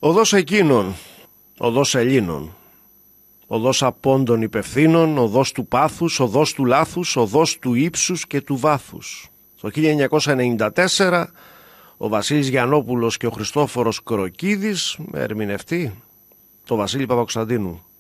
Οδός εκείνων, οδός Ελλήνων, οδός απόντων υπευθύνων, οδός του πάθους, οδός του λάθους, οδός του ύψους και του βάθους. Το 1994 ο Βασίλης Γιαννόπουλος και ο Χριστόφορος Κροκίδης με ερμηνευτή το Βασίλη Παπακοσταντίνου.